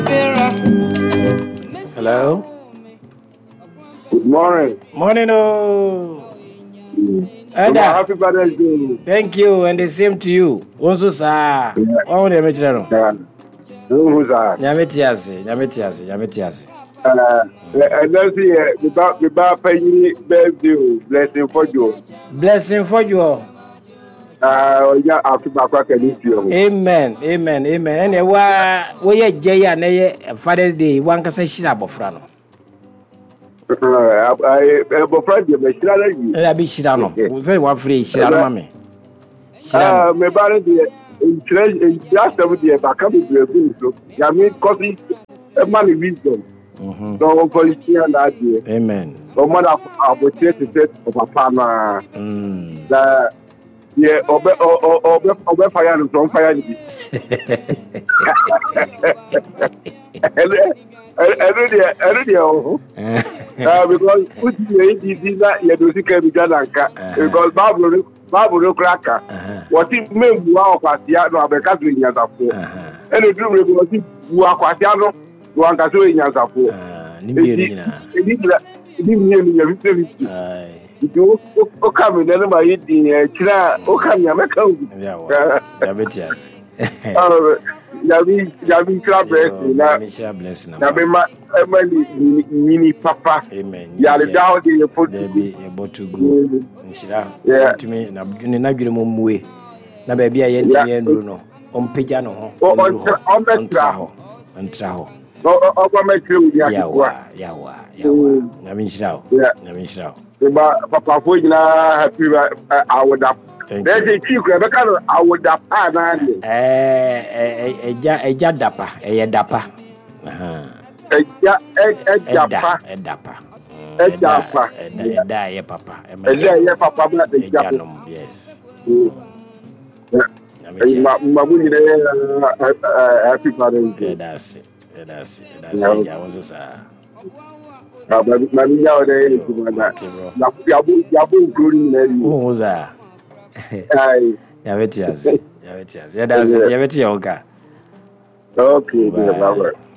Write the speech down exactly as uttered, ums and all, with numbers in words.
Hello. Good morning. Morning, oh. Ada. Happy birthday. Thank you, and the same to you. Also, sir. Oh, the Metro. Who's that? Yametiasi, Yametiasi, Yametiasi. Uh, and let's see, the the bar paying birthday blessing for you. Blessing for you. Uh, yeah, after back you. Amen, amen, amen. And wa we Jay and Father's Day, one can say Shirabo Frano. I have a friend, you. I'll be Shirano. Very one free Shirano, mammy. Ah, my brother, in just every day, but coming to a good so. I mean, coffee, a money wisdom. No policy and idea. Amen. No matter how much it is of a partner. That, yeah, over over over fire and from fire. Every every day, because put the that you do see can be done because Bible Bible cracker. What it means wow Kwasiano abeka in Yazafo. And the dream was it wa Kwasiano one can do in Yazafo. It didn't hear me every you come in my eating China, Okami American. Diabetes. Oh, Yabi Yabi blessing. Yabi blessing. Yabi ma Emily mini papa. Amen. Yali down the put baby about to go. Nshira. Yeah. To me na ni na dwene mo muwe. Na ba bia ye ntine nduro no. Ompeja no ho. O on betra ho. Ntra ho. O o ba metri udi akwa. Yawa, yawa, yawa. Na mi nshira ho. Na mi nshira ho. Ba papa fo nyina happy awoda. There's a chief, I would have had a ja dapa, a dapa. A dapa, a dapa, a dapa, a die, papa, a day, papa, a janum, yes. Mammy, happy birthday. That's it, that's it, that's it. I was just a Mammy nowadays, Yabu, including who was that? Yavetias, Yavetias, yeah, that's it, Yavetia. Okay,